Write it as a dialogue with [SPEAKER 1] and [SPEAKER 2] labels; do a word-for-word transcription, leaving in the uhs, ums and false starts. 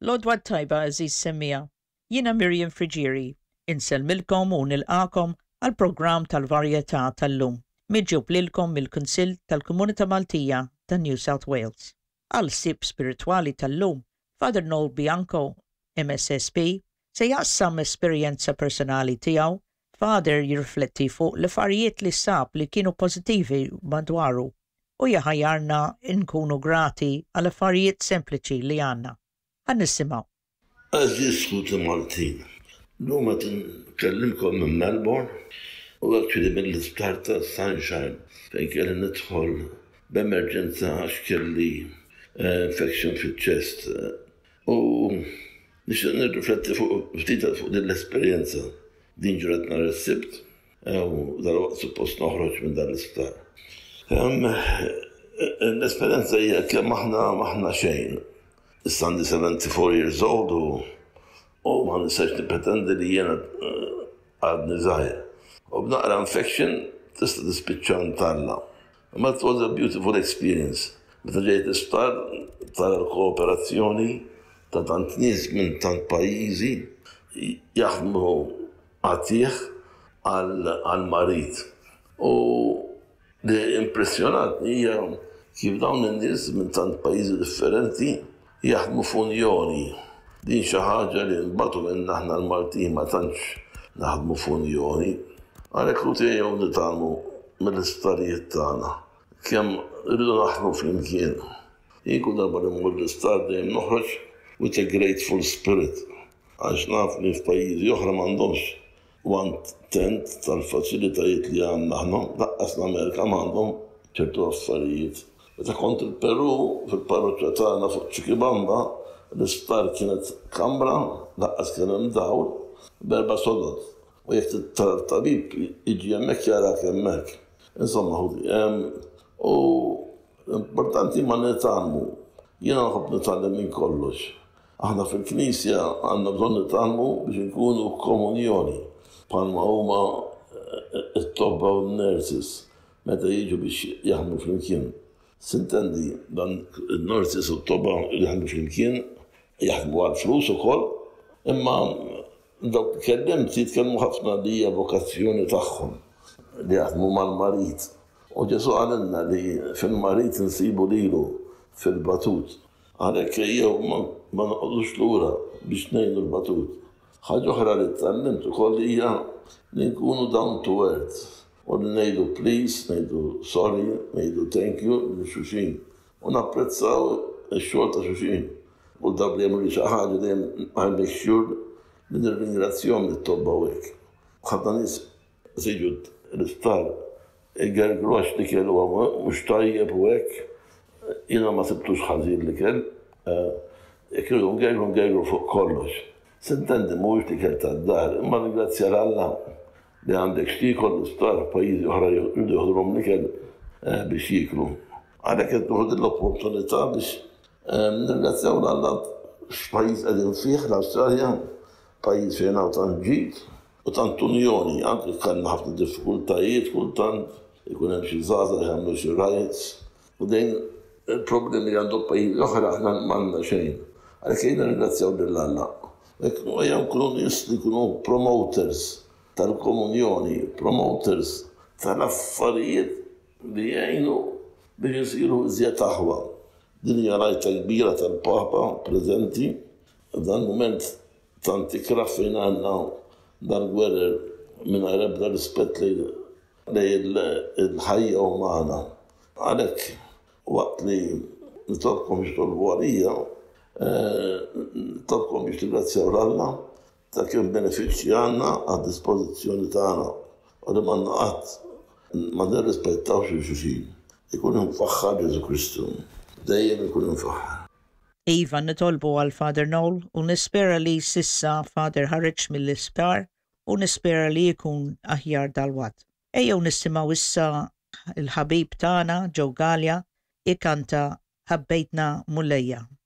[SPEAKER 1] Lodwa tajba Aziz Semmija, jiena Miriam Frigieri, insellmilkom u nilqakom għal programm tal-varjetà tal-lum, miġġub lilkom mill-Kunsill tal-Komunità Maltija ta' New South Wales. Għal sib spiritwali tal-lum, Father Noel Bianco, M S S P, se jassam esperjenza personali tiegħu. Father jirrifletti fuq l-affarijiet li sab li kienu pożittivi madwaru u jaħajjarna nkunu grati għal affarijiet sempliċi li għandna. Għan nisimgħu.
[SPEAKER 2] Aziz Skuti Maltin, l-lum għat nkellimkom minn Melbourne u għakċili mill-isptar ta' Sunshine fejn kelli nidħol b'emerġenza għax kelli infection fil-ċest u nixtieq nirrifletti fuq ftit fuq din l-esperjenza. Din ġuret nhar is-sibt u dalwaqt suppost noħroġ minn dan l-isptar. L-esperjenza hija kemm aħna m'aħna xejn. Issa għandi seventy-four years old u u ma nistax nippretendi li jiena għadni żgħir. U b'naqra infection tista' tispiċċa ntalla. Ma it was a beautiful experience. Meta ġejt isptar tara l-kooperazzjoni ta' tant nies minn tant pajjiżi jaħdmu għatih għal-marit. U li impressjonatni hija kif dawn in-nies minn tant pajjiżi differenti jaħdmu f'unjoni. Din xi ħaġa li nbagħtu minn aħna l-Maltin ma tantx naħdmu f'unjoni. Għalhekk hu tiegħu nitgħalmu mill-isptarijiet tagħna kemm irridu naħdmu flimkien. Jien kull darba li mmur l-isptar dejjem noħroġ with a grateful spirit. Għax naf li f'pajjiżi oħra m'għandhomx one tenth tal-faċilitajiet li għandna aħna, laqqas l-Amerika m'għandhom ċertu affarijiet. Meta kont il-Peru fil-parroċċja tagħna fuq Ċikibamba, l-isptar kienet kamra, laqqas kien hemm dawl, berba' sodod. U jekk tabib jiġi hemmhekk jarak hemmhekk. Insomma, u importanti ma nitgħallmu. Jiena nħobb nitgħallem minn kollox. Aħna fil-Knisja għandna bżonn nitgħallmu biex nkunu komunjoni. Bħalma huma t-tobba u n-nurses meta jiġu biex jaħdmu flimkien. Sintendi dan il-nurses u t-tobba li jaħdmu flimkien jaħdmu għal flus ukoll, imma dawk kellimt jitkellmu ħafna li hija vokazzjoni tagħhom li jaħdmu mal-marit. U Ġesu għalilna li fil-marit nsibu lilu fil-batut. Għalhekk jew ma noqgħodux lura biex ngħinu l-batut. Ħaġa oħra li tgħallimt ukoll hija li nkunu down to earth. U li ngħidu please, ngħidu sorry, ngħidu thank you lil xulxin. U napprezzaw ix-xogħol ta' xulxin. U dak li jagħmlu xi ħaġa dejjem I'll make sure li nirringrazzjahom li tobba hekk. Ħafna nies siġu l-isptar igergru għax li kellu mhux tajjeb u hekk. Jiena ma sibtux ħażin li kell. Jekk irridu ngergru ngergru fuq kollox. Sintendi mhuwiex li kell tad-dar, imma ringrazzja Alla li għandek xtikol l-isptar f'pajjiżi oħra jridu joħdulhom l-ikel biex jieklu. Għalhekk qed noħdu l-opportunità biex nirringrazzjaw Alla x'pajjiż qegħdin fih l-Awstralja, pajjiż fejn hawn tant ġid u tant unjoni, anke kellna ħafna diffikultajiet kultant, ikun hemm xi żgħażagħ jagħmlu xi riots. U dejn il-problemi li għandhom pajjiżi oħra aħna m'għandna xejn. Għalhekk jien nirringrazzjaw lil Alla. Ejja nkunu nies li jkunu promoters tal-komunjoni, promoters tal-affarijiet li jgħinu biex isiru iżjed aħwa. Din hija rajta kbira tal-Papa preżenti f'dan mument tant ikrah fejn għandna dal-gwerer mingħajr ebda rispett lejn il-ħajja umana. Għalhekk waqt li nitolbkom biex tolbu għalija, nitolbkom biex tirringrazzjaw Alla ta' kemm benefiċċji għandna għad-dispożizzjoni tagħna u li ma qatt ma nirrispettawx il-xulxin. Ikun infaħħar Ġesu Kristu. Dejjem ikun infaħħar.
[SPEAKER 1] Iva nitolbu għal Father Noel u nispera li sissa Father ħareġ mill-isptar u nispera li jkun aħjar dalwaqt. Ejjew nisimgħu issa il-ħabib tagħna Joe Gallia ikkanta Ħabbejtna Mullejja.